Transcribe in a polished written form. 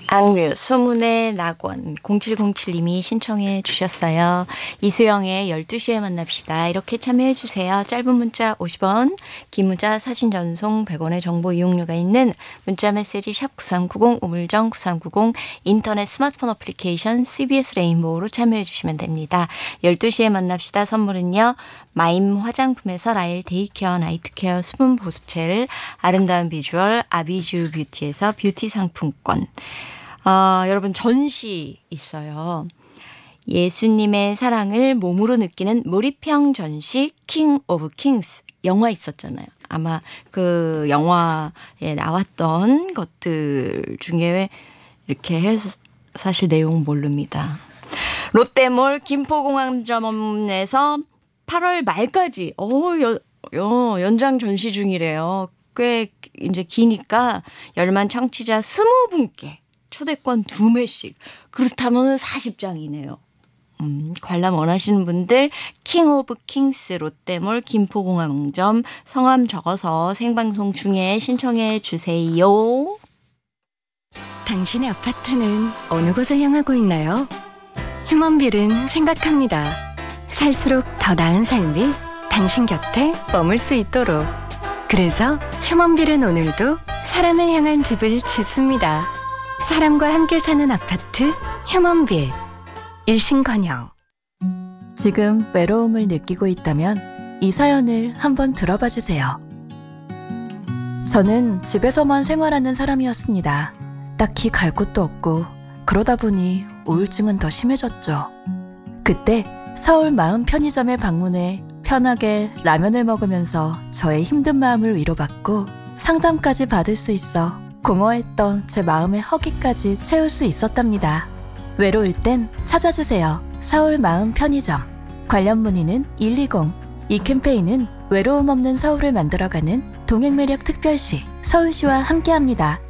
악뮤 소문의 낙원 0707님이 신청해 주셨어요. 이수영의 12시에 만납시다. 이렇게 참여해 주세요. 짧은 문자 50원, 긴 문자 사진 전송 100원의 정보 이용료가 있는 문자 메시지 샵 9390 우물정 9390 인터넷 스마트폰 어플리케이션 CBS 레인보우로 참여해 주시면 됩니다. 12시에 만납시다. 선물은요. 마임 화장품에서 라엘 데이케어 나이트케어 수분 보습젤, 아름다운 비주얼 아비주 뷰티에서 뷰티 상품권, 여러분 전시 있어요. 예수님의 사랑을 몸으로 느끼는 몰입형 전시 킹 오브 킹스. 영화 있었잖아요. 아마 그 영화에 나왔던 것들 중에 이렇게 해서 사실 내용 모릅니다. 롯데몰 김포공항점에서 8월 말까지 연장 전시 중이래요. 꽤 이제 기니까 열만 청취자 20분께 초대권 2매씩. 그렇다면 40장이네요. 관람 원하시는 분들 킹 오브 킹스 롯데몰 김포공항점 성함 적어서 생방송 중에 신청해 주세요. 당신의 아파트는 어느 곳을 향하고 있나요? 휴먼빌은 생각합니다. 살수록 더 나은 삶이 당신 곁에 머물 수 있도록. 그래서 휴먼빌은 오늘도 사람을 향한 집을 짓습니다. 사람과 함께 사는 아파트 휴먼빌. 일신건영. 지금 외로움을 느끼고 있다면 이 사연을 한번 들어봐 주세요. 저는 집에서만 생활하는 사람이었습니다. 딱히 갈 곳도 없고 그러다 보니 우울증은 더 심해졌죠. 그때 서울 마음 편의점에 방문해 편하게 라면을 먹으면서 저의 힘든 마음을 위로받고 상담까지 받을 수 있어 공허했던 제 마음의 허기까지 채울 수 있었답니다. 외로울 땐 찾아주세요. 서울 마음 편의점. 관련 문의는 120. 이 캠페인은 외로움 없는 서울을 만들어가는 동행매력 특별시 서울시와 함께합니다.